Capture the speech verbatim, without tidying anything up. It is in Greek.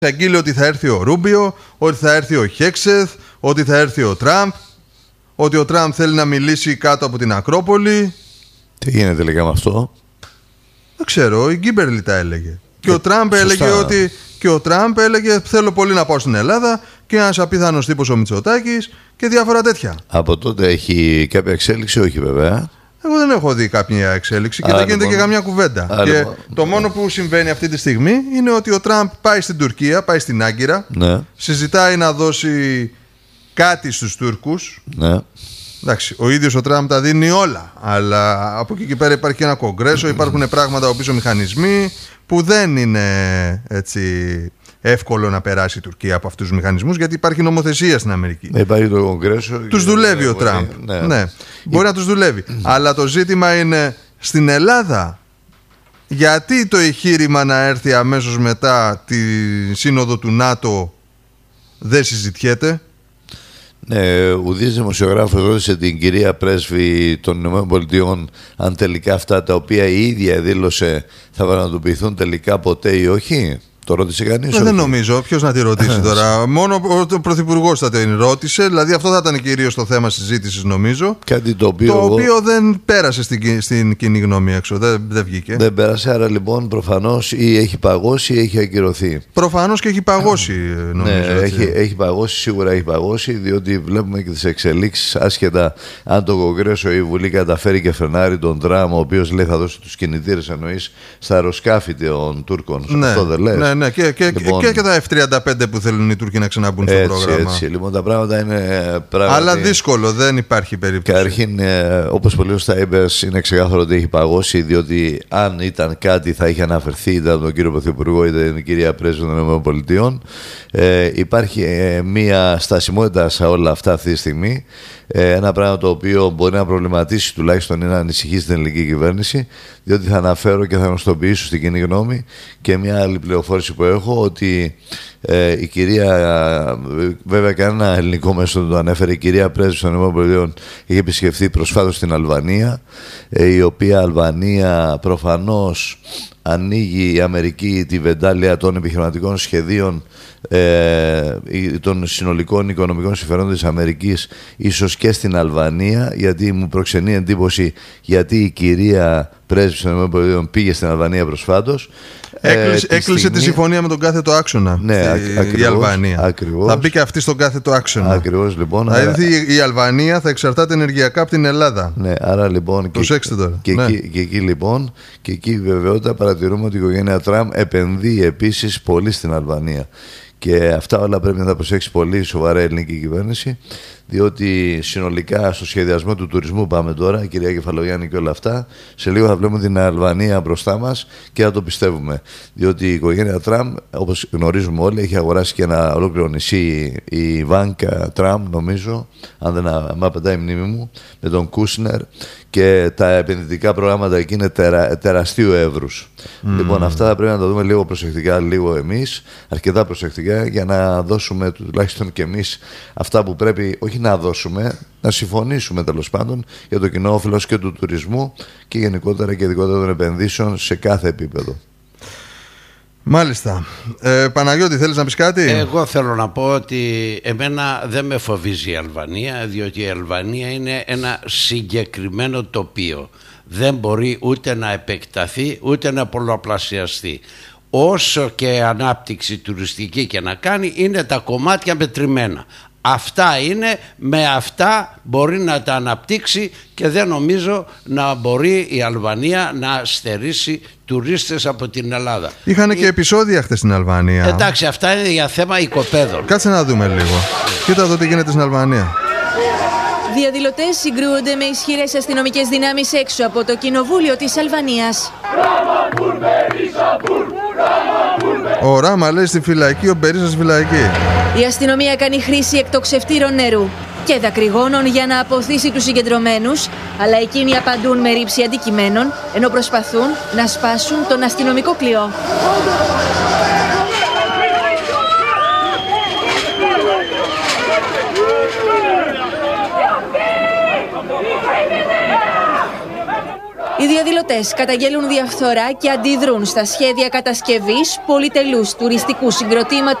Αγγείλει ότι θα έρθει ο Ρούμπιο, ότι θα έρθει ο Χέξεθ, ότι θα έρθει ο Τραμπ, ότι ο Τραμπ θέλει να μιλήσει κάτω από την Ακρόπολη. Τι γίνεται τελικά με αυτό? Δεν ξέρω, η Γκίμπερλι τα έλεγε. Και ο Τραμπ έλεγε ότι και ο Τραμπ έλεγε θέλω πολύ να πάω στην Ελλάδα και ένας απίθανος τύπος ο Μητσοτάκης και διάφορα τέτοια. Από τότε έχει κάποια εξέλιξη? Όχι βέβαια. Εγώ δεν έχω δει κάποια εξέλιξη και Άρα, δεν γίνεται λοιπόν, και καμιά κουβέντα. άρα, και λοιπόν, το μόνο που συμβαίνει αυτή τη στιγμή είναι ότι ο Τραμπ πάει στην Τουρκία, πάει στην Άγκυρα, ναι. συζητάει να δώσει κάτι στους Τούρκους. Ναι. Εντάξει, ο ίδιος ο Τραμπ τα δίνει όλα, αλλά από εκεί και πέρα υπάρχει ένα κογκρέσο, υπάρχουν πράγματα από πίσω μηχανισμοί που δεν είναι έτσι εύκολο να περάσει η Τουρκία από αυτούς τους μηχανισμούς, γιατί υπάρχει νομοθεσία στην Αμερική. Υπάρχει το κογκρέσο. Τους δουλεύει ο Τραμπ. Ναι, ναι. Μπορεί να τους δουλεύει. Αλλά το ζήτημα είναι στην Ελλάδα. Γιατί το εγχείρημα να έρθει αμέσως μετά τη σύνοδο του ΝΑΤΟ δεν συζητιέται? Ναι, ουδής δημοσιογράφος ρώτησε την κυρία πρέσβη των ΗΠΑ αν τελικά αυτά τα οποία η ίδια δήλωσε θα πραγματοποιηθούν τελικά ποτέ ή όχι. Το ρώτησε κανείς? Δεν νομίζω. Ποιος να τη ρωτήσει τώρα? Μόνο ο Πρωθυπουργός θα την ρώτησε. Δηλαδή αυτό θα ήταν κυρίως το θέμα συζήτησης, νομίζω. Κάτι το οποίο, το εγώ... οποίο δεν πέρασε στην, στην κοινή γνώμη έξω. Δεν, δεν βγήκε. Δεν πέρασε, άρα λοιπόν προφανώς ή έχει παγώσει ή έχει ακυρωθεί. Προφανώς και έχει παγώσει, νομίζω. Ναι, έχει, έχει παγώσει, σίγουρα έχει παγώσει, διότι βλέπουμε και τις εξελίξεις άσχετα αν το Κογκρέσο ή η Βουλή καταφέρει και φρενάρει τον Τραμπ, ο οποίος λέει θα δώσει τους κινητήρες εννοείς στα αεροσκάφη των Τούρκων. Ναι, αυτό δεν λες? Ναι, ναι, και, και, λοιπόν, και, και τα εφ τριάντα πέντε που θέλουν οι Τούρκοι να ξαναμπούν στο έτσι, πρόγραμμα. Έτσι, λοιπόν τα πράγματα είναι πράγματα. Αλλά δύσκολο, δεν υπάρχει περίπτωση. Καταρχήν, όπως πολύ σωστά είπες, είναι ξεκάθαρο ότι έχει παγώσει, διότι αν ήταν κάτι θα είχε αναφερθεί, ήταν τον κύριο Πρωθυπουργό, ήταν την κυρία Πρέσβη των ΗΠΑ. Ε, υπάρχει ε, μία στασιμότητα σε όλα αυτά αυτή τη στιγμή. Ε, ένα πράγμα το οποίο μπορεί να προβληματίσει, τουλάχιστον ή να ανησυχήσει την ελληνική κυβέρνηση, διότι θα αναφέρω και θα γνωστοποιήσω στην κοινή γνώμη και μια άλλη πληροφόρηση που έχω, ότι ε, η κυρία, βέβαια κανένα ελληνικό μέσο δεν το ανέφερε, η κυρία Πρέσβη των ΗΠΑ είχε επισκεφθεί προσφάτως στην Αλβανία, ε, η οποία Αλβανία προφανώς ανοίγει η Αμερική τη βεντάλια των επιχειρηματικών σχεδίων, ε, των συνολικών οικονομικών συμφερόντων της Αμερικής, ίσως και στην Αλβανία, γιατί μου προξενεί εντύπωση γιατί η κυρία Πρέσβη των ΗΠΑ πήγε στην Αλβανία προσφάτως. Έκλεισε, ε, έκλεισε στιγμή... τη συμφωνία με τον κάθετο άξονα. Ναι, στη, ακριβώς, η Αλβανία. Ακριβώς. Θα μπει και αυτή στον κάθετο άξονα. Ακριβώς, λοιπόν. Δηλαδή άρα... η Αλβανία θα εξαρτάται ενεργειακά από την Ελλάδα. Ναι, άρα λοιπόν. Προσέξτε τώρα. Και, ναι. εκεί, και εκεί λοιπόν, και εκεί βεβαιότητα παρατηρούμε ότι η οικογένεια Τραμπ επενδύει επίσης πολύ στην Αλβανία. Και αυτά όλα πρέπει να τα προσέξει πολύ σοβαρά η ελληνική κυβέρνηση, διότι συνολικά στο σχεδιασμό του τουρισμού, πάμε τώρα, η κυρία Κεφαλογιάννη και όλα αυτά, σε λίγο θα βλέπουμε την Αλβανία μπροστά μας και θα το πιστεύουμε. Διότι η οικογένεια Τραμπ, όπως γνωρίζουμε όλοι, έχει αγοράσει και ένα ολόκληρο νησί, η Βάνκα Τραμπ, νομίζω, αν δεν απατάει η μνήμη μου, με τον Κούσνερ, και τα επενδυτικά προγράμματα εκεί είναι τερα, τεραστίου εύρους. Mm. Λοιπόν, αυτά θα πρέπει να τα δούμε λίγο προσεκτικά, λίγο εμείς, αρκετά προσεκτικά, για να δώσουμε τουλάχιστον και εμείς αυτά που πρέπει, όχι να δώσουμε, να συμφωνήσουμε τέλος πάντων για το κοινό όφελος και του τουρισμού και γενικότερα και ειδικότερα των επενδύσεων σε κάθε επίπεδο. Μάλιστα. Ε, Παναγιώτη, θέλεις να πεις κάτι? Εγώ θέλω να πω ότι εμένα δεν με φοβίζει η Αλβανία, διότι η Αλβανία είναι ένα συγκεκριμένο τοπίο. Δεν μπορεί ούτε να επεκταθεί ούτε να πολλαπλασιαστεί. Όσο και ανάπτυξη τουριστική και να κάνει, είναι τα κομμάτια μετρημένα. Αυτά είναι, με αυτά μπορεί να τα αναπτύξει και δεν νομίζω να μπορεί η Αλβανία να στερήσει τουρίστες από την Ελλάδα. Είχαν και επεισόδια χθες στην Αλβανία. Εντάξει, αυτά είναι για θέμα οικοπαίδων. Κάτσε να δούμε λίγο. Κοίτα εδώ τι γίνεται στην Αλβανία. Διαδηλωτές συγκρούονται με ισχυρές αστυνομικές δυνάμεις έξω από το κοινοβούλιο της Αλβανίας. Ο Ράμα λέει στη φυλακή, ο Μπερίσα στη φυλακή. Η αστυνομία κάνει χρήση εκτοξευτήρων νερού και δακρυγόνων για να αποθήσει τους συγκεντρωμένους, αλλά εκείνοι απαντούν με ρήψη αντικειμένων, ενώ προσπαθούν να σπάσουν τον αστυνομικό κλειό. Οι διαδηλωτές καταναλωτές καταγγέλουν διαφθορά και αντιδρούν στα σχέδια κατασκευής πολυτελούς τουριστικού συγκροτήματος